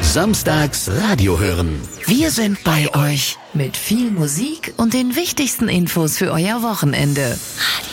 Samstags Radio hören. Wir sind bei euch mit viel Musik und den wichtigsten Infos für euer Wochenende. Radio